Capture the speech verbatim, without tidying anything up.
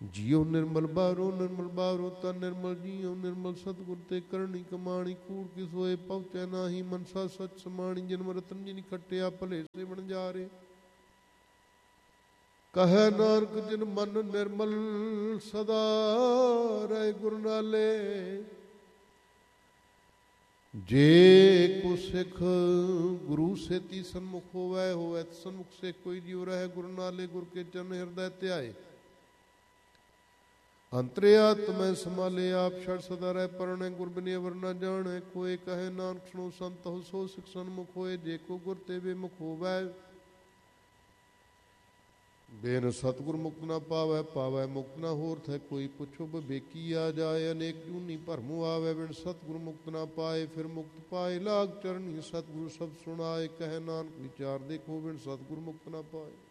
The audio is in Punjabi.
ਜਿਉ ਨਿਰਮਲ ਬਾਹਰੋਂ ਨਿਰਮਲ ਬਾਹਰੋਂ ਤਾਂ ਨਿਰਮਲ ਜੀਉ ਨਿਰਮਲ ਸਤਿਗੁਰ ਤੇ ਕਰਨੀ ਕਮਾਣੀ ਕੂੜ ਕਿਸ ਹੋਏ ਪਹੁੰਚੈ ਨਾਹੀ ਮਨਸਾ ਸਚ ਸਮਾਣੀ ਜਨਮ ਰਤਨ ਜਿਨ ਖੱਟਿਆ ਭਲੇ ਸੇ ਬਣ ਜਾ ਰੇ ਕਹੈ ਨਾਨਕ ਜਿਨ ਮਨ ਨਿਰਮਲ ਸਦਾ ਰਹਿ ਗੁਰ ਨਾਲੇ ਜੇ ਕੋ ਸਿੱਖ ਗੁਰੂ ਸੇਤੀ ਸਨਮੁਖ ਹੋਵੈ ਹੋਵੈ ਸਨਮੁਖ ਸੇ ਕੋਈ ਜਿਉ ਰਹਿ ਗੁਰ ਨਾਲੇ ਗੁਰ ਕੇ ਚਰਨ ਹਿਰਦੈ ਧਿਆਏ ਅੰਤਰਿਆਤਮੈ ਸੰਭਾਲੇ ਆਪ ਛੜ ਸਦਾ ਰਹਿ ਪਰਣੈ ਗੁਰ ਬਿਨਿ ਅਵਰ ਨ ਜਾਣੈ ਕੋਇ ਕਹੈ ਨਾਨਕ ਸੁਣੋ ਸੰਤ ਹੋ ਸੋ ਸਿੱਖ ਸਨਮੁਖ ਹੋਏ ਜੇ ਕੋ ਗੁਰ ਤੇ ਬੇਮੁਖ ਹੋਵੈ ਬੇਨ ਸਤਿਗੁਰ ਮੁਕਤ ਨਾ ਪਾਵੈ ਪਾਵੈ ਮੁਕਤ ਨਾ ਹੋਰ ਥੈ ਕੋਈ ਪੁੱਛੋ ਬੇਕੀ ਆ ਜਾਏ ਅਨੇਕ ਜੂਨੀ ਭਰਮੁ ਆਵੈ ਬਿਨ ਸਤਿਗੁਰ ਮੁਕਤ ਨਾ ਪਾਏ ਫਿਰ ਮੁਕਤ ਪਾਏ ਲਾਗ ਚਰਨੀ ਸਤਿਗੁਰ ਸਭ ਸੁਣਾਏ ਕਹੈ ਨਾਨਕ ਵਿਚਾਰ ਦੇਖੋ ਬਿਨ ਸਤਿਗੁਰ ਮੁਕਤ ਨਾ ਪਾਏ।